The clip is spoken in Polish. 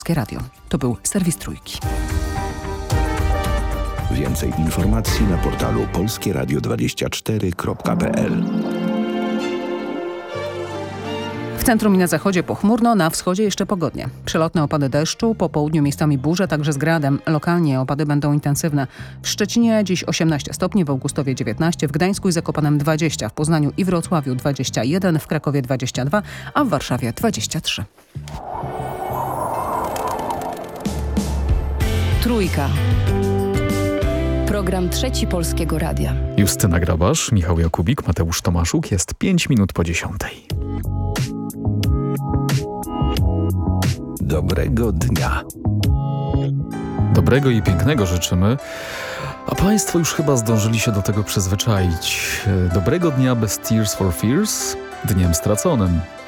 Radio. To był serwis Trójki. Więcej informacji na portalu polskieradio24.pl. W centrum i na zachodzie pochmurno, na wschodzie jeszcze pogodnie. Przelotne opady deszczu, po południu miejscami burze, także z gradem. Lokalnie opady będą intensywne. W Szczecinie dziś 18 stopni, w Augustowie 19, w Gdańsku i Zakopanem 20, w Poznaniu i Wrocławiu 21, w Krakowie 22, a w Warszawie 23. Trójka. Program Trzeci Polskiego Radia. Justyna Grabasz, Michał Jakubik, Mateusz Tomaszuk. Jest 5 minut po 10. Dobrego dnia. Dobrego i pięknego życzymy, a Państwo już chyba zdążyli się do tego przyzwyczaić. Dobrego dnia bez Tears for Fears, dniem straconym.